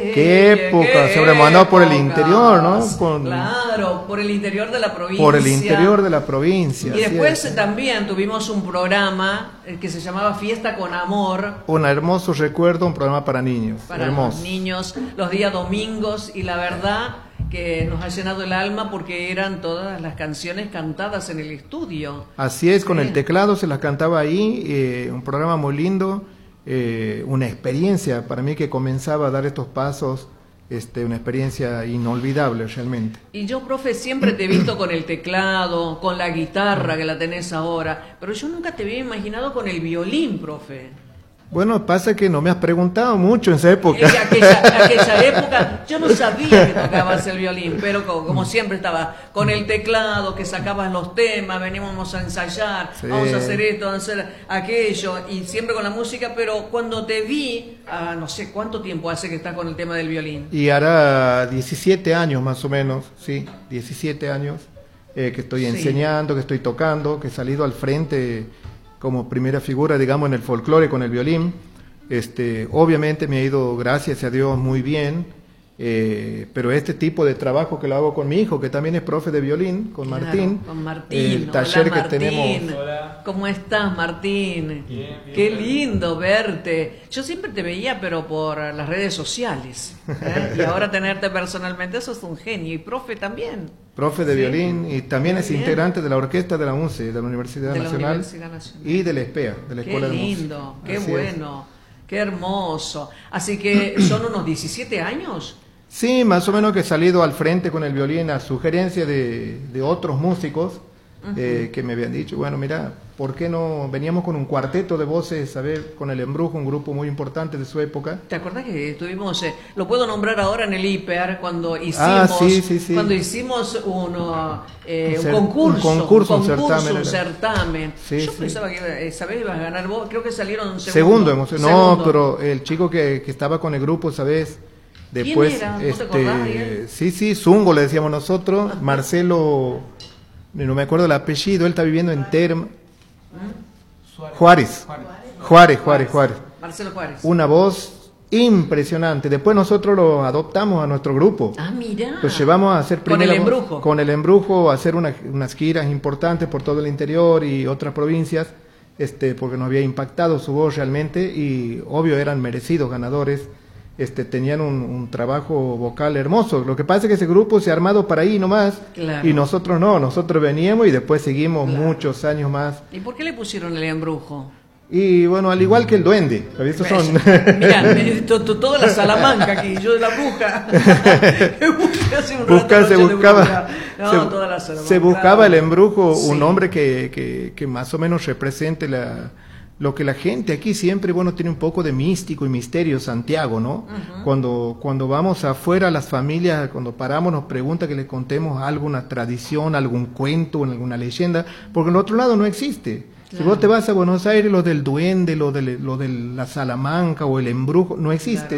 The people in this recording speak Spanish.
qué época, se habrá mandado por el interior, ¿no? Claro, por el interior de la provincia. Por el interior de la provincia. Y después también tuvimos un programa que se llamaba Fiesta con Amor. Un hermoso recuerdo, un programa para niños. Para hermoso. Los niños, los días domingos, y la verdad que nos ha llenado el alma porque eran todas las canciones cantadas en el estudio. Así es, con el teclado se las cantaba ahí, un programa muy lindo, una experiencia para mí que comenzaba a dar estos pasos, una experiencia inolvidable realmente. Y yo, profe, siempre te he visto con el teclado, con la guitarra que la tenés ahora, pero yo nunca te había imaginado con el violín, profe. Bueno, pasa que no me has preguntado mucho en esa época. Aquella época yo no sabía que tocabas el violín, pero como siempre estaba con el teclado, que sacabas los temas, veníamos a ensayar, sí, vamos a hacer esto, vamos a hacer aquello, y siempre con la música, pero cuando te vi, no sé cuánto tiempo hace que estás con el tema del violín. Y hará 17 años más o menos, sí, 17 años que estoy enseñando, que estoy tocando, que he salido al frente como primera figura, digamos, en el folclore con el violín. Obviamente me ha ido, gracias a Dios, muy bien, pero este tipo de trabajo que lo hago con mi hijo, que también es profe de violín, con Martín, con Martín, el taller hola, Martín, que tenemos. Hola. ¿Cómo estás, Martín? Bien, qué lindo verte. Yo siempre te veía, pero por las redes sociales, y ahora tenerte personalmente, eso es un genio. Y profe también. Profe de violín, y también es integrante de la orquesta de la UNCE, de la Universidad Nacional, y de la ESPEA, de la Escuela de Música. Qué lindo, qué bueno, qué hermoso. Así que son unos 17 años. Sí, más o menos, que he salido al frente con el violín a sugerencia de otros músicos que me habían dicho, bueno, mira, ¿por qué no? Veníamos con un cuarteto de voces, a ver, con el Embrujo, un grupo muy importante de su época. ¿Te acuerdas que estuvimos, lo puedo nombrar ahora en el Hiper, cuando hicimos, cuando hicimos un concurso, un certamen. Yo pensaba que esa vez ibas a ganar vos, creo que salieron segundo. No, pero el chico que estaba con el grupo esa vez, después, ¿quién era? ¿No te acordás bien? Sí, Zungo le decíamos nosotros, Marcelo, no me acuerdo el apellido, él está viviendo en Terma. Juárez. Marcelo Juárez. Una voz impresionante. Después nosotros lo adoptamos a nuestro grupo. Ah, mira. Los llevamos a hacer con el Embrujo. Con el Embrujo, a hacer unas giras importantes por todo el interior y otras provincias, porque nos había impactado su voz realmente, y obvio eran merecidos ganadores. Tenían un trabajo vocal hermoso. Lo que pasa es que ese grupo se ha armado para ahí nomás, claro, y nosotros no, nosotros veníamos y después seguimos muchos años más. ¿Y por qué le pusieron el Embrujo? Y bueno, al igual que el duende, estos son... Mira, toda la Salamanca aquí, yo de la bruja. Se buscaba el Embrujo, un hombre que más o menos represente lo que la gente aquí siempre, tiene un poco de místico y misterio, Santiago, ¿no? Cuando vamos afuera, las familias, cuando paramos, nos preguntan que les contemos alguna tradición, algún cuento, alguna leyenda, porque en otro lado no existe. Claro. Si vos te vas a Buenos Aires, lo del duende, lo de la Salamanca o el Embrujo, no existe. Claro.